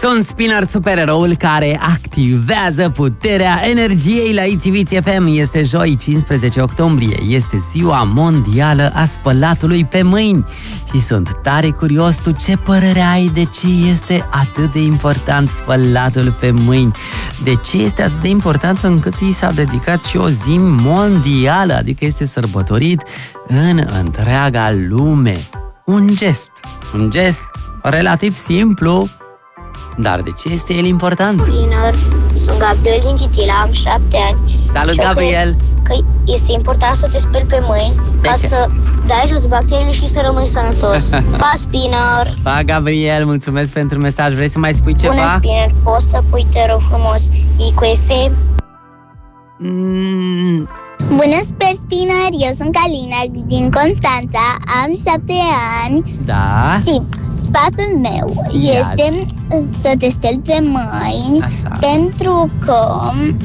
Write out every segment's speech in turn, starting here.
Sunt Spinner, supereroul care activează puterea energiei la ITV FM. Este joi, 15 octombrie. Este ziua mondială a spălatului pe mâini. Și sunt tare curios, tu ce părere ai de ce este atât de important spălatul pe mâini? De ce este atât de important încât i s-a dedicat și o zi mondială, adică este sărbătorit în întreaga lume? Un gest relativ simplu, dar de ce este el important? Bine, sunt Gabriel din Chitila, am 7 ani. Salut, Gabriel! Că este important să te speli pe mâini ca să dai jos bacteriile și să rămâi sănătos. Pa, Spinner! Pa, Gabriel, mulțumesc pentru mesaj. Vrei să mai spui ceva? Bună, Spinner, poți să pui, te rog frumos, IQF? Bună, Spinner, eu sunt Calina din Constanța, am 7 ani. Da. Și sfatul meu este să te speli pe mâini. Așa. Pentru că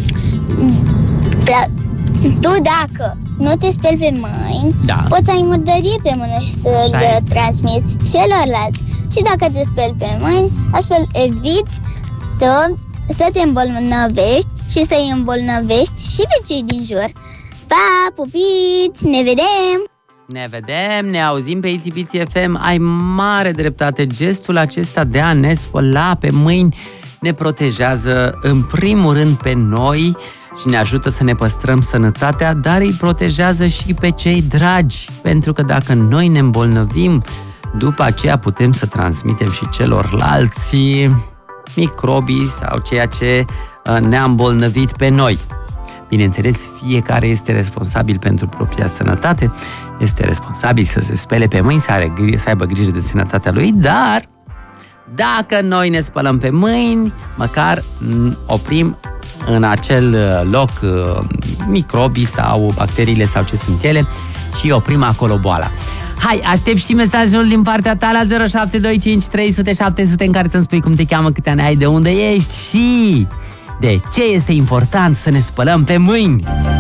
tu, dacă nu te speli pe mâini, poți să ai murdărie pe mână și să-l transmiți celorlalți. Și dacă te speli pe mâini, astfel eviți să te îmbolnăvești și să-i îmbolnăvești și pe cei din jur. Pa, pupiți, ne vedem! Ne vedem, ne auzim pe ITV FM. Ai mare dreptate. Gestul acesta de a ne spăla pe mâini ne protejează în primul rând pe noi și ne ajută să ne păstrăm sănătatea, dar îi protejează și pe cei dragi, pentru că dacă noi ne îmbolnăvim, după aceea putem să transmitem și celorlalți microbii sau ceea ce ne-a îmbolnăvit pe noi. Bineînțeles, fiecare este responsabil pentru propria sănătate, este responsabil să se spele pe mâini, să aibă grijă de sănătatea lui, dar dacă noi ne spălăm pe mâini, măcar oprim în acel loc microbii sau bacteriile sau ce sunt ele și oprim acolo boala. Hai, aștept și mesajul din partea ta la 0725 300 700 în care să-mi spui cum te cheamă, câte ani ai, de unde ești și de ce este important să ne spălăm pe mâini.